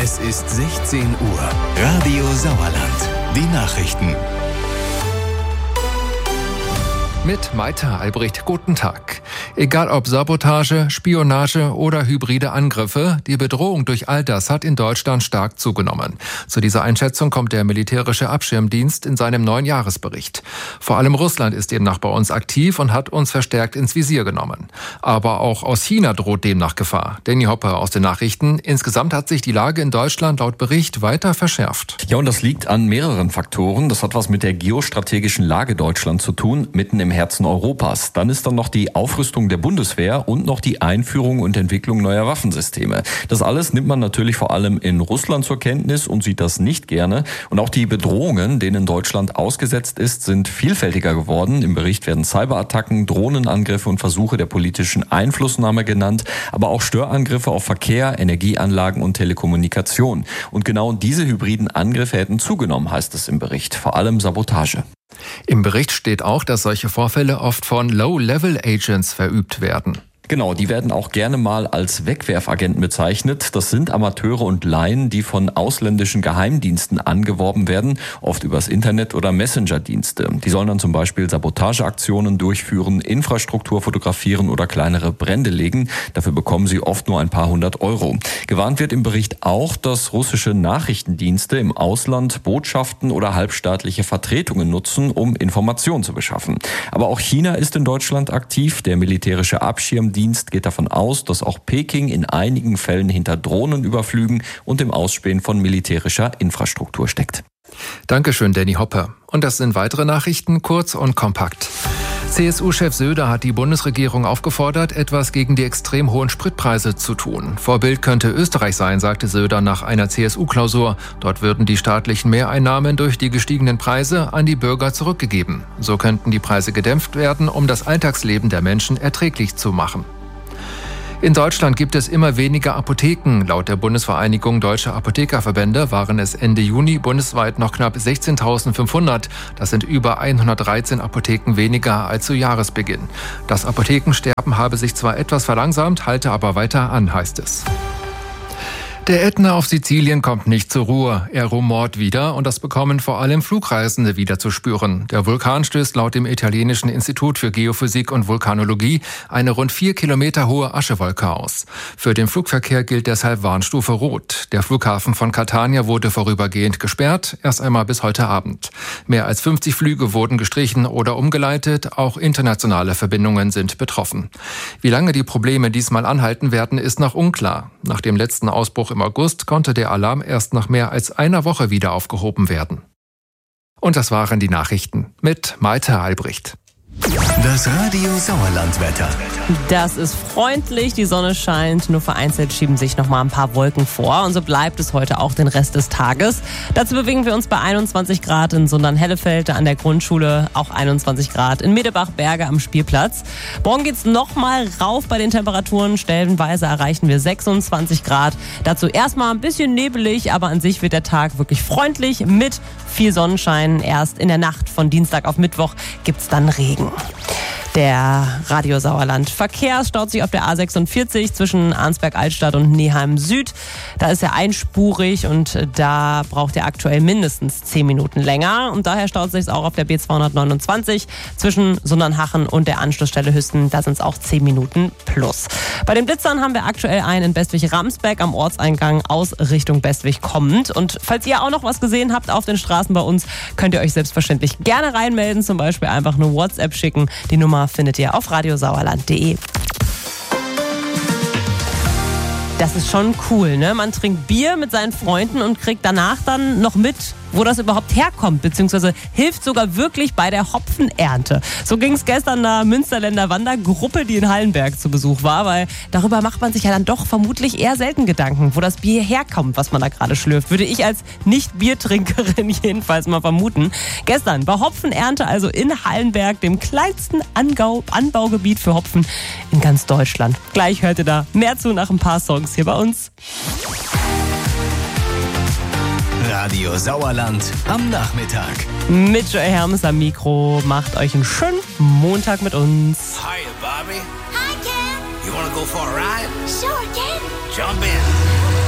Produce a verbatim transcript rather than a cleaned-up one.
Es ist sechzehn Uhr. Radio Sauerland. Die Nachrichten. Mit Maita Albrecht, guten Tag. Egal ob Sabotage, Spionage oder hybride Angriffe, die Bedrohung durch all das hat in Deutschland stark zugenommen. Zu dieser Einschätzung kommt der militärische Abschirmdienst in seinem neuen Jahresbericht. Vor allem Russland ist demnach bei uns aktiv und hat uns verstärkt ins Visier genommen. Aber auch aus China droht demnach Gefahr. Danny Hopper aus den Nachrichten. Insgesamt hat sich die Lage in Deutschland laut Bericht weiter verschärft. Ja, und das liegt an mehreren Faktoren. Das hat was mit der geostrategischen Lage Deutschlands zu tun, mitten im Herzen Europas. Dann ist dann noch die Aufrüstung der Bundeswehr und noch die Einführung und Entwicklung neuer Waffensysteme. Das alles nimmt man natürlich vor allem in Russland zur Kenntnis und sieht das nicht gerne. Und auch die Bedrohungen, denen Deutschland ausgesetzt ist, sind vielfältiger geworden. Im Bericht werden Cyberattacken, Drohnenangriffe und Versuche der politischen Einflussnahme genannt, aber auch Störangriffe auf Verkehr, Energieanlagen und Telekommunikation. Und genau diese hybriden Angriffe hätten zugenommen, heißt es im Bericht. Vor allem Sabotage. Im Bericht steht auch, dass solche Vorfälle oft von Low-Level-Agents verübt werden. Genau, die werden auch gerne mal als Wegwerfagenten bezeichnet. Das sind Amateure und Laien, die von ausländischen Geheimdiensten angeworben werden, oft übers Internet oder Messenger-Dienste. Die sollen dann zum Beispiel Sabotageaktionen durchführen, Infrastruktur fotografieren oder kleinere Brände legen. Dafür bekommen sie oft nur ein paar hundert Euro. Gewarnt wird im Bericht auch, dass russische Nachrichtendienste im Ausland Botschaften oder halbstaatliche Vertretungen nutzen, um Informationen zu beschaffen. Aber auch China ist in Deutschland aktiv. Der militärische Abschirmdienst Dienst geht davon aus, dass auch Peking in einigen Fällen hinter Drohnenüberflügen und dem Ausspähen von militärischer Infrastruktur steckt. Dankeschön, Danny Hopper. Und das sind weitere Nachrichten, kurz und kompakt. C S U-Chef Söder hat die Bundesregierung aufgefordert, etwas gegen die extrem hohen Spritpreise zu tun. Vorbild könnte Österreich sein, sagte Söder nach einer C S U-Klausur. Dort würden die staatlichen Mehreinnahmen durch die gestiegenen Preise an die Bürger zurückgegeben. So könnten die Preise gedämpft werden, um das Alltagsleben der Menschen erträglich zu machen. In Deutschland gibt es immer weniger Apotheken. Laut der Bundesvereinigung Deutscher Apothekerverbände waren es Ende Juni bundesweit noch knapp sechzehntausendfünfhundert. Das sind über hundertdreizehn Apotheken weniger als zu Jahresbeginn. Das Apothekensterben habe sich zwar etwas verlangsamt, halte aber weiter an, heißt es. Der Ätna auf Sizilien kommt nicht zur Ruhe. Er rumort wieder und das bekommen vor allem Flugreisende wieder zu spüren. Der Vulkan stößt laut dem italienischen Institut für Geophysik und Vulkanologie eine rund vier Kilometer hohe Aschewolke aus. Für den Flugverkehr gilt deshalb Warnstufe Rot. Der Flughafen von Catania wurde vorübergehend gesperrt, erst einmal bis heute Abend. Mehr als fünfzig Flüge wurden gestrichen oder umgeleitet, auch internationale Verbindungen sind betroffen. Wie lange die Probleme diesmal anhalten werden, ist noch unklar. Nach dem letzten Ausbruch im August konnte der Alarm erst nach mehr als einer Woche wieder aufgehoben werden. Und das waren die Nachrichten mit Maita Albrecht. Das Radio Sauerland-Wetter. Das ist freundlich, die Sonne scheint, nur vereinzelt schieben sich noch mal ein paar Wolken vor und so bleibt es heute auch den Rest des Tages. Dazu bewegen wir uns bei einundzwanzig Grad in Sundern-Hellefeld an der Grundschule, auch einundzwanzig Grad in Medebach-Berge am Spielplatz. Morgen geht's noch mal rauf bei den Temperaturen, stellenweise erreichen wir sechsundzwanzig Grad. Dazu erstmal ein bisschen nebelig, aber an sich wird der Tag wirklich freundlich mit viel Sonnenschein. Erst in der Nacht von Dienstag auf Mittwoch gibt's dann Regen. Der Radio Sauerland Verkehr staut sich auf der A sechsundvierzig zwischen Arnsberg-Altstadt und Neheim Süd. Da ist er einspurig und da braucht er aktuell mindestens zehn Minuten länger. Und daher staut sich es auch auf der B zweihundertneunundzwanzig zwischen Sundernhachen und der Anschlussstelle Hüsten. Da sind es auch zehn Minuten plus. Bei den Blitzern haben wir aktuell einen in Bestwig-Ramsberg am Ortseingang aus Richtung Bestwig kommend. Und falls ihr auch noch was gesehen habt auf den Straßen bei uns, könnt ihr euch selbstverständlich gerne reinmelden. Zum Beispiel einfach eine WhatsApp schicken. Die Nummer findet ihr auf radiosauerland punkt de. Das ist schon cool, ne? Man trinkt Bier mit seinen Freunden und kriegt danach dann noch mit, wo das überhaupt herkommt, beziehungsweise hilft sogar wirklich bei der Hopfenernte. So ging es gestern einer Münsterländer Wandergruppe, die in Hallenberg zu Besuch war, weil darüber macht man sich ja dann doch vermutlich eher selten Gedanken, wo das Bier herkommt, was man da gerade schlürft. Würde ich als Nicht-Biertrinkerin jedenfalls mal vermuten. Gestern war Hopfenernte also in Hallenberg, dem kleinsten Angau- Anbaugebiet für Hopfen in ganz Deutschland. Gleich hört ihr da mehr zu nach ein paar Songs hier bei uns. Radio Sauerland am Nachmittag. Mit Joey Hermes am Mikro. Macht euch einen schönen Montag mit uns. Hiya, Bobby. Hi, Ken. You wanna go for a ride? Sure, Ken. Jump in.